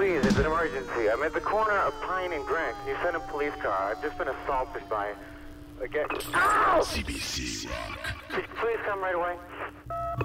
please, it's an emergency. I'm at the corner of Pine and Grant. Can you send a police car? I've just been assaulted by... Again. Ow! CBC Rock. Could you please come right away?